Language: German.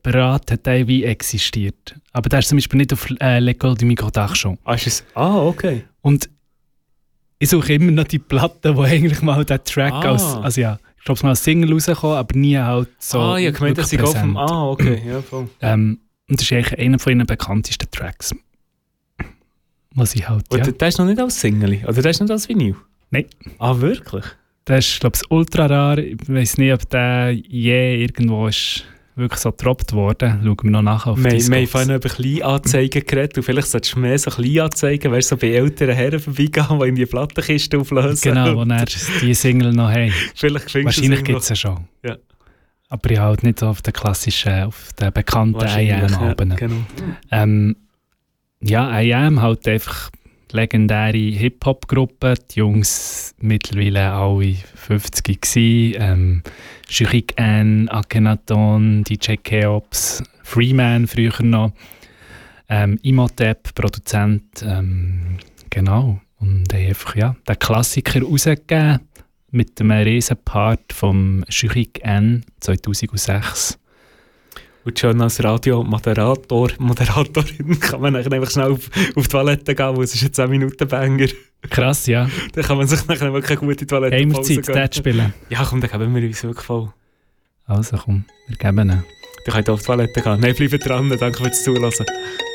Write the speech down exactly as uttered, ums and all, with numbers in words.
separat hat der wie existiert. Aber der ist zum Beispiel nicht auf äh, L'École du Microdach Ah, ist es? Ah, okay. Und ich suche immer noch die Platte, wo eigentlich mal der Track Ah. als, also ja, ich glaube es mal als Single rausgekommen, aber nie halt so ah, ja, gemeint, dass ich auf dem... präsent. Ah, okay, ja, voll. Ähm, und das ist eigentlich einer von ihren bekanntesten Tracks. Was ich halt, Und ja. der ist noch nicht als Single? Oder der ist nicht als Vinyl? Nein. Ah, wirklich? Der ist, glaube ich, ultra rar. Ich weiß nicht, ob der je irgendwo ist wirklich so getroppt worden. Schauen wir noch nachher auf Wir, die wir haben vorhin über Kleinanzeigen geredet und vielleicht solltest du mehr so Kleinanzeigen, weißt du, so bei älteren Herren vorbeigehen, die in die Plattenkiste auflösen. Genau, wo er die Single noch haben. Vielleicht findest du Wahrscheinlich gibt es ja schon. Ja. Aber ja, halt nicht auf den klassischen, auf den bekannten I M-Alben. Ja, genau. Ähm, ja, I M halt einfach legendäre Hip-Hop-Gruppe. Die Jungs mittlerweile alle fünfzig gsi. Ähm, Jurik N, Akhenaton, D J Keops, Freeman früher noch. Ähm, Imhotep, Produzent. Ähm, genau. Und haben einfach ja, den Klassiker rausgegeben mit einem riesen Part vom Jurik N zweitausendsechs. Und schon als Radio-Moderator, Moderatorin kann man dann einfach schnell auf, auf die Toilette gehen, weil es ist ein zehn Minuten Banger. Krass, ja. Dann kann man sich nachher wirklich eine gute Toilette Haben wir Zeit, das spielen? Ja, komm, dann geben wir uns wirklich voll. Also komm, wir geben ihn. Dann könnt ihr auf die Toilette gehen. Nein, bleibt dran, danke fürs Zuhören.